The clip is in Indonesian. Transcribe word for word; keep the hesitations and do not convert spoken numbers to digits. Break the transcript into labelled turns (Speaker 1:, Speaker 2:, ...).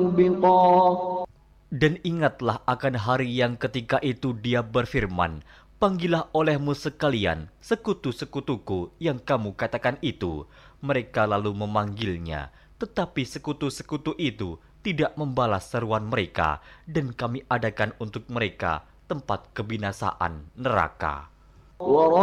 Speaker 1: Dan ingatlah akan hari yang ketika itu Dia berfirman, "Panggillah olehmu sekalian sekutu-sekutuku yang kamu katakan itu." Mereka lalu memanggilnya, tetapi sekutu-sekutu itu tidak membalas seruan mereka, dan kami adakan untuk mereka tempat kebinasaan neraka.